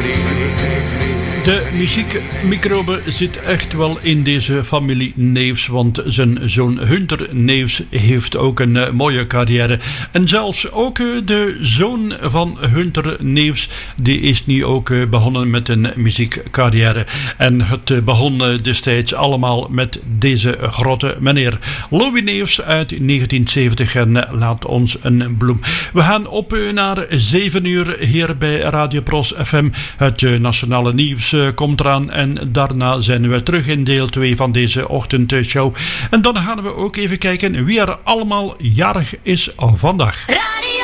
De muziekmicrobe zit echt wel in deze familie Neefs, want zijn zoon Hunter Neefs heeft ook een mooie carrière. En zelfs ook de zoon van Hunter Neefs, die is nu ook begonnen met een muziekcarrière. En het begon destijds allemaal met deze grote meneer Louis Neefs uit 1970 en Laat ons een bloem. We gaan op naar 7 uur hier bij Radio Pros FM. Het nationale nieuws komt eraan en daarna zijn we terug in deel 2 van deze ochtendshow. En dan gaan we ook even kijken wie er allemaal jarig is vandaag. Radio